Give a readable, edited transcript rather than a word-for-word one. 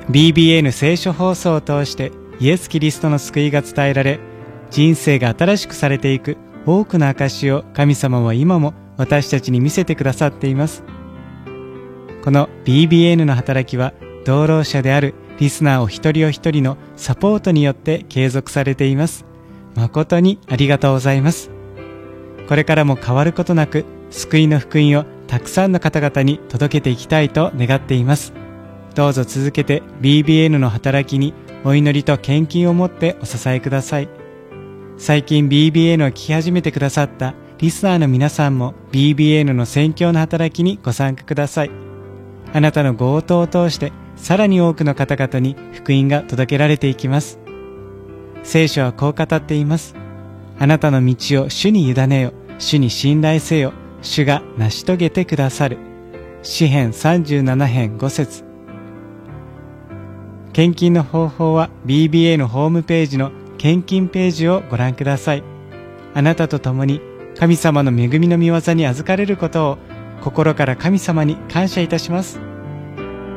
BBN 聖書放送を通してイエス・キリストの救いが伝えられ、人生が新しくされていく多くの証しを神様は今も私たちに見せてくださっています。この BBN の働きは同労者であるリスナーお一人お一人のサポートによって継続されています。誠にありがとうございます。これからも変わることなく救いの福音をたくさんの方々に届けていきたいと願っています。どうぞ続けて BBN の働きにお祈りと献金を持ってお支えください。最近 BBN を聞き始めてくださったリスナーの皆さんも BBN の宣教の働きにご参加ください。あなたのご応答を通してさらに多くの方々に福音が届けられていきます。聖書はこう語っています。あなたの道を主に委ねよ、主に信頼せよ、主が成し遂げてくださる。詩編37編5節。献金の方法は BBA のホームページの献金ページをご覧ください。あなたと共に神様の恵みの御業に預かれることを心から神様に感謝いたします。